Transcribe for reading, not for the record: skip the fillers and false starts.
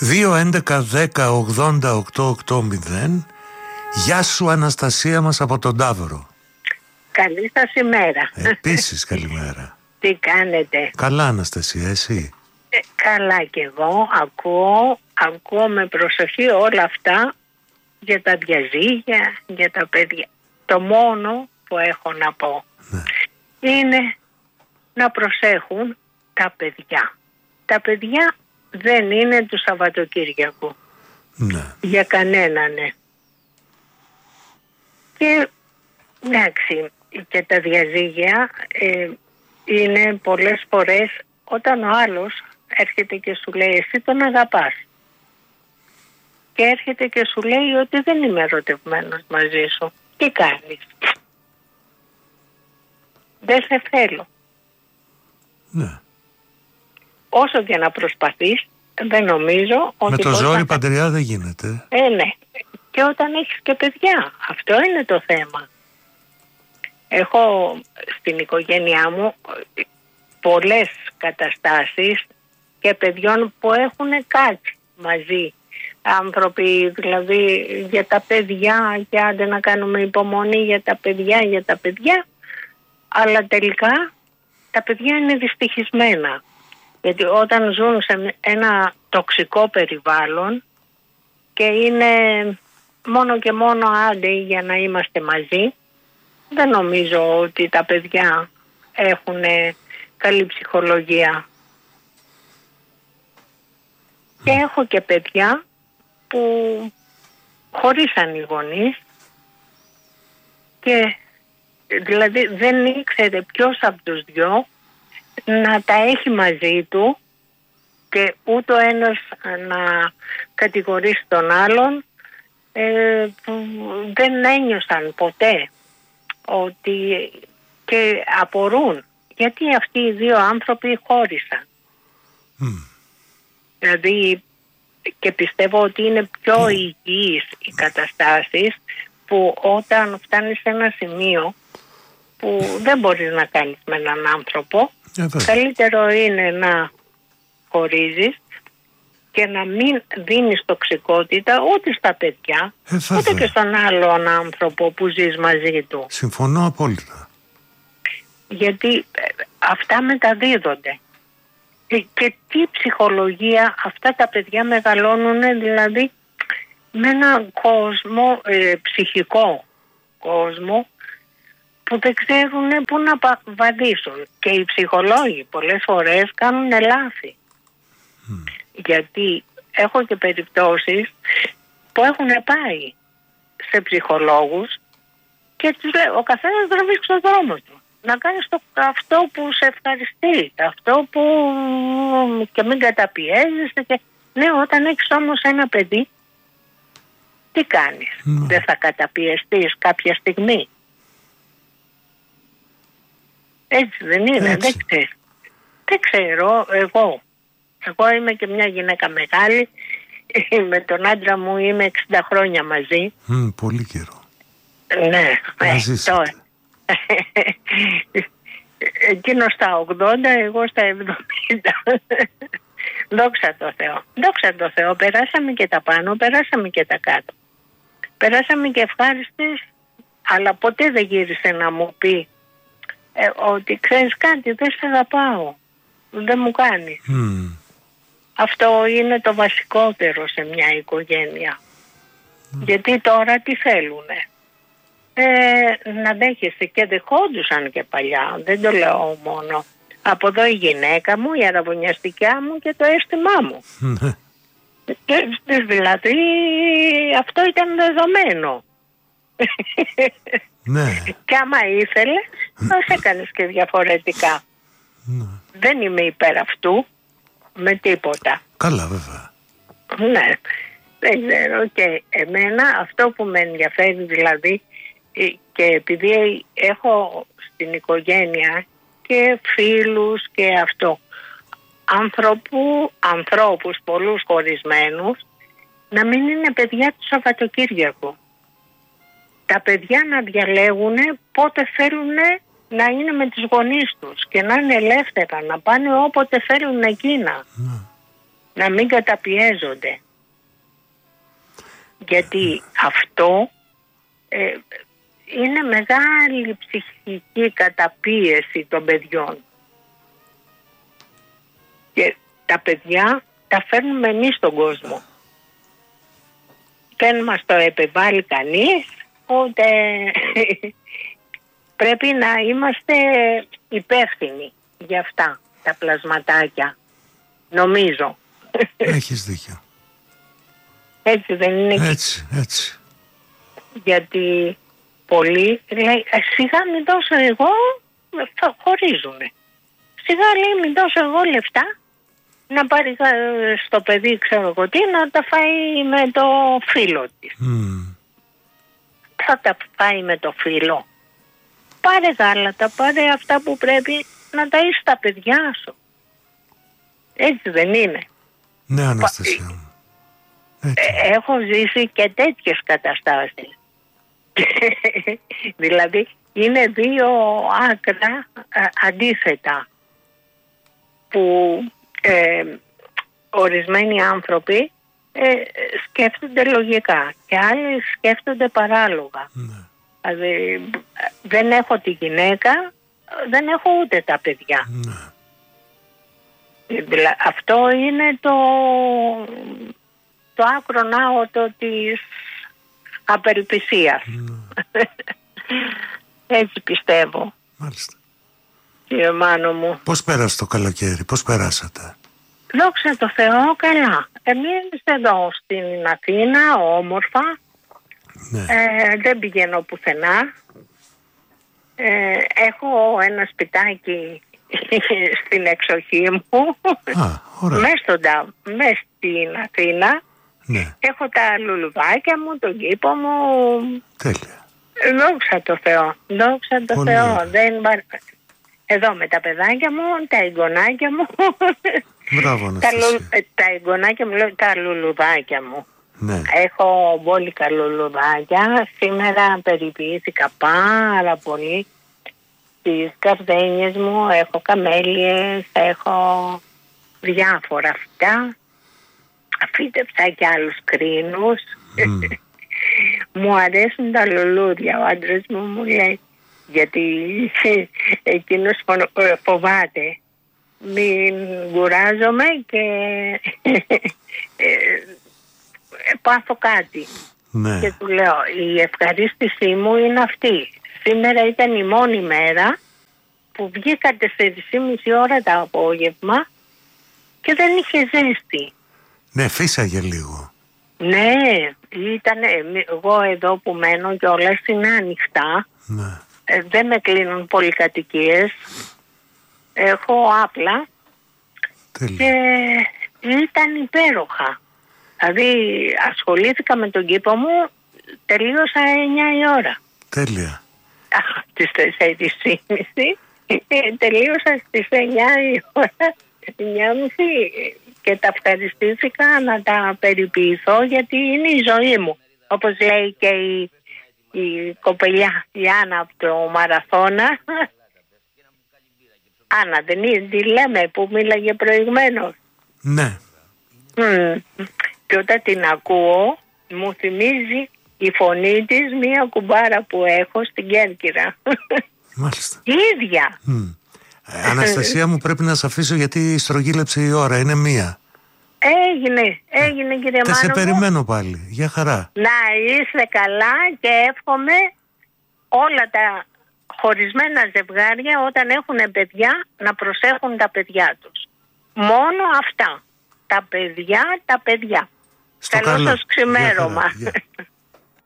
2-11-10-80-880. Γεια σου Αναστασία μας από τον Ταύρο. Καλή σας ημέρα. Επίσης καλημέρα. Τι κάνετε? Καλά Αναστασία, εσύ? Καλά κι εγώ. Ακούω με προσοχή όλα αυτά για τα διαζύγια, για τα παιδιά. Το μόνο που έχω να πω είναι να προσέχουν τα παιδιά. Τα παιδιά δεν είναι του Σαββατοκύριακου. Για κανέναν. Και εντάξει, και τα διαζύγια είναι πολλές φορές όταν ο άλλος έρχεται και σου λέει εσύ τον αγαπάς και έρχεται και σου λέει ότι δεν είμαι ερωτευμένος μαζί σου. Τι κάνεις? Δεν σε θέλω. Ναι. Όσο και να προσπαθείς, δεν νομίζω ότι... Με το ζόρι παντριά δεν γίνεται. Ναι. Και όταν έχεις και παιδιά. Αυτό είναι το θέμα. Έχω στην οικογένειά μου πολλές καταστάσεις και παιδιών που έχουν κάτσει μαζί. Άνθρωποι δηλαδή για τα παιδιά και άντε να κάνουμε υπομονή για τα παιδιά. Αλλά τελικά τα παιδιά είναι δυστυχισμένα. Γιατί όταν ζουν σε ένα τοξικό περιβάλλον και είναι μόνο και μόνο άντε για να είμαστε μαζί, δεν νομίζω ότι τα παιδιά έχουν καλή ψυχολογία. Και έχω και παιδιά που χωρίσαν οι γονείς και δηλαδή δεν ήξερε ποιος από τους δυο να τα έχει μαζί του και ούτε ο ένας να κατηγορήσει τον άλλον. Δεν ένιωσαν ποτέ ότι και απορούν γιατί αυτοί οι δύο άνθρωποι χώρισαν. Δηλαδή και πιστεύω ότι είναι πιο υγιείς οι καταστάσεις που όταν φτάνεις σε ένα σημείο που δεν μπορείς να κάνεις με έναν άνθρωπο, καλύτερο είναι να χωρίζεις και να μην δίνεις τοξικότητα ούτε στα παιδιά, ούτε και στον άλλον άνθρωπο που ζεις μαζί του. Συμφωνώ απόλυτα. Γιατί αυτά μεταδίδονται. Και τι ψυχολογία αυτά τα παιδιά μεγαλώνουν, δηλαδή με έναν κόσμο, ψυχικό κόσμο, που δεν ξέρουν πού να βαδίσουν. Και οι ψυχολόγοι πολλές φορές κάνουν λάθη. Γιατί έχω και περιπτώσεις που έχουν πάει σε ψυχολόγους και τους λέει ο καθένας τραβήξει στον δρόμο του. Να κάνεις αυτό που σε ευχαριστεί, αυτό που και μην καταπιέζεσαι. Και... Ναι, όταν έχεις όμως ένα παιδί, τι κάνεις? Δεν θα καταπιεστείς κάποια στιγμή? Έτσι δεν είναι? Δεν ξέρω εγώ. Εγώ είμαι και μια γυναίκα μεγάλη. Με τον άντρα μου είμαι 60 χρόνια μαζί. Πολύ καιρό. Ναι, τώρα. Εκείνος στα 80, εγώ στα 70. Δόξα τω Θεώ. Δόξα τω Θεώ. Περάσαμε και τα πάνω, περάσαμε και τα κάτω. Περάσαμε και ευχάριστες, αλλά ποτέ δεν γύρισε να μου πει ότι ξέρεις κάτι, δεν σε αγαπάω. Δεν μου κάνει. Αυτό είναι το βασικότερο σε μια οικογένεια. Γιατί τώρα τι θέλουνε? Να δέχεσαι, και δεχόντουσαν και παλιά. Δεν το λέω μόνο. Από εδώ η γυναίκα μου, η αραβωνιαστικιά μου και το αίσθημά μου. Δηλαδή αυτό ήταν δεδομένο. Και άμα ήθελε θα έκανες και διαφορετικά. Δεν είμαι υπέρ αυτού με τίποτα. Καλά βέβαια. Ναι, δεν ξέρω. Και εμένα αυτό που με ενδιαφέρει δηλαδή, και επειδή έχω στην οικογένεια και φίλους και αυτό, ανθρώπους πολλούς χωρισμένους, να μην είναι παιδιά του Σαββατοκύριακου. Τα παιδιά να διαλέγουν πότε θέλουν να είναι με τους γονείς τους και να είναι ελεύθερα, να πάνε όποτε θέλουν εκείνα. να μην καταπιέζονται. Γιατί αυτό είναι μεγάλη ψυχική καταπίεση των παιδιών. Και τα παιδιά τα φέρνουμε εμείς στον κόσμο. Δεν μας το επιβάλλει κανείς, ούτε πρέπει να είμαστε υπεύθυνοι για αυτά τα πλασματάκια. Νομίζω. Έχεις δίκιο. Έτσι δεν είναι? Έτσι. Γιατί πολλοί λέει, σιγά μην δώσω εγώ, θα χωρίζουνε. Σιγά λέει μην δώσω εγώ λεφτά να πάρει στο παιδί, ξέρω εγώ τι, να τα φάει με το φίλο της. Θα τα φάει με το φίλο. Πάρε γάλατα, πάρε αυτά που πρέπει να τα είσαι τα παιδιά σου. Έτσι δεν είναι? Ναι, Αναστασία μου. Έχω ζήσει και τέτοιες καταστάσεις. Δηλαδή είναι δύο άκρα αντίθετα που ορισμένοι άνθρωποι σκέφτονται λογικά και άλλοι σκέφτονται παράλογα. Ναι. Δηλαδή δεν έχω τη γυναίκα, δεν έχω ούτε τα παιδιά. Ναι. Αυτό είναι το άκρο ναότο της απελπισίας. Έτσι πιστεύω. Μάλιστα. Κύριε Μάνο μου. Πώς πέρασε το καλοκαίρι, πώς περάσατε? Δόξα τω Θεώ, καλά. Εμείς εδώ στην Αθήνα, όμορφα. Ναι. Δεν πηγαίνω πουθενά. Έχω ένα σπιτάκι στην εξοχή μου. Μες στην Αθήνα. Ναι. Έχω τα λουλουδάκια μου, τον κήπο μου. Τέλεια. Δόξα τω Θεώ. Δόξα τω Θεώ. Εδώ με τα παιδάκια μου, τα εγγονάκια μου. Μπράβο, Αναστασία. Τα εγγονάκια μου, λέω, τα λουλουδάκια μου. Ναι. Έχω μπόλικα λουλουδάκια. Σήμερα περιποιήθηκα πάρα πολύ. Τις καρδένιες μου έχω καμέλιες, έχω διάφορα αυτά. Φύτεψα και άλλους κρίνους. Μου αρέσουν τα λουλούδια. Ο άντρας μου λέει, γιατί εκείνος φοβάται μην κουράζομαι και πάθω κάτι. Ναι. Και του λέω, η ευχαρίστησή μου είναι αυτή. Σήμερα ήταν η μόνη μέρα που βγήκα 4:30 ώρα το απόγευμα και δεν είχε ζέστη. Ναι, φύσαγε λίγο. Ναι, ήταν εγώ εδώ που μένω και όλα είναι ανοιχτά. Ναι. Δεν με κλείνουν πολυκατοικίες. Έχω άπλα. Τέλεια. Και ήταν υπέροχα. Δηλαδή ασχολήθηκα με τον κήπο μου, τελείωσα 9 η ώρα. Τέλεια. Τις 4:30 τελείωσα στις 9 η ώρα, 9:30 και τα ευχαριστήθηκα να τα περιποιηθώ γιατί είναι η ζωή μου. Όπως λέει και η κοπελιά, η Άννα από το Μαραθώνα. Άννα, δεν είναι, τι λέμε που μίλαγε προηγουμένως. Ναι. Και όταν την ακούω, μου θυμίζει η φωνή της μία κουμπάρα που έχω στην Κέρκυρα. Μάλιστα. Ίδια. Αναστασία μου, πρέπει να σε αφήσω γιατί στρογγύλεψε η ώρα, είναι 1. Έγινε κύριε Μάνο. Σε περιμένω πάλι, για χαρά. Να είστε καλά και εύχομαι όλα τα χωρισμένα ζευγάρια όταν έχουν παιδιά να προσέχουν τα παιδιά τους. Μόνο αυτά. Τα παιδιά. Στο Καλό σας ξημέρωμα.